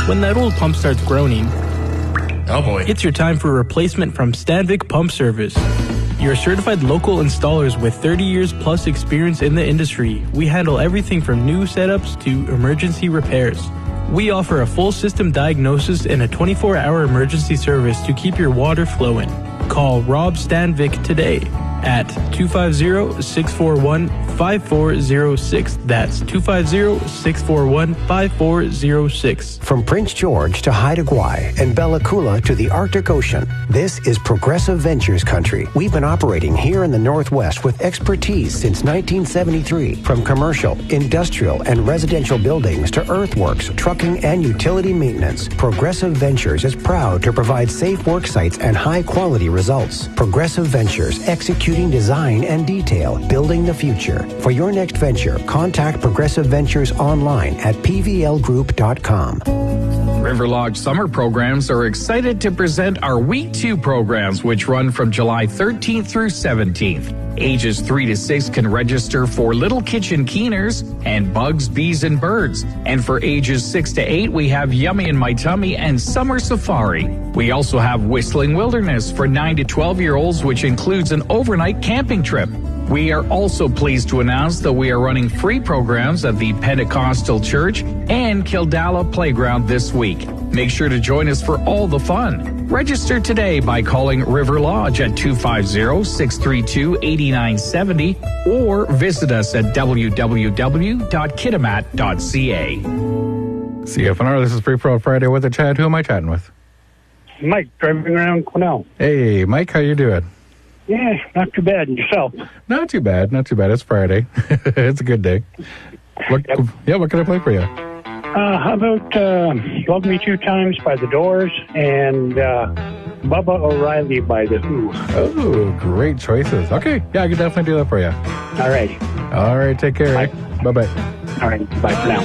When that old pump starts groaning, oh boy, it's your time for a replacement from Stanvik Pump Service. You're certified local installers with 30 years plus experience in the industry. We handle everything from new setups to emergency repairs. We offer a full system diagnosis and a 24-hour emergency service to keep your water flowing. Call Rob Stanvik today at 250-641-5406. That's 250-641-5406. From Prince George to Haida Gwaii and Bella Coola to the Arctic Ocean, this is Progressive Ventures country. We've been operating here in the Northwest with expertise since 1973. From commercial, industrial, and residential buildings to earthworks, trucking, and utility maintenance, Progressive Ventures is proud to provide safe work sites and high-quality results. Progressive Ventures, executing design and detail, building the future. For your next venture, contact Progressive Ventures online at pvlgroup.com. River Lodge summer programs are excited to present our Week 2 programs, which run from July 13th through 17th. Ages 3 to 6 can register for Little Kitchen Keeners and Bugs, Bees, and Birds. And for ages 6 to 8, we have Yummy in My Tummy and Summer Safari. We also have Whistling Wilderness for 9 to 12-year-olds, which includes an overnight camping trip. We are also pleased to announce that we are running free programs at the Pentecostal Church and Kildala Playground this week. Make sure to join us for all the fun. Register today by calling River Lodge at 250-632-8970 or visit us at www.kitimat.ca. CFNR, this is Free For All Friday with a Chad. Who am I chatting with? Mike, driving around Quesnel. Hey, Mike, how you doing? Yeah, not too bad. And yourself? Not too bad. It's Friday. It's a good day. What can I play for you? How about Love Me Two Times by The Doors and Bubba O'Reilly by The Who? Oh, great choices. Okay, yeah, I can definitely do that for you. All right. All right, take care. Bye. Bye-bye. All right, bye for now.